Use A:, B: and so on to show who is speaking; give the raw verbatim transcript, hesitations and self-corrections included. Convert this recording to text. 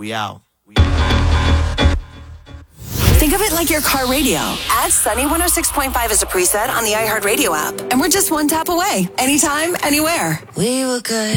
A: We out.
B: Think of it like your car radio. Add Sunny one oh six point five as a preset on the iHeartRadio app, and we're just one tap away. Anytime, anywhere.
C: We were good.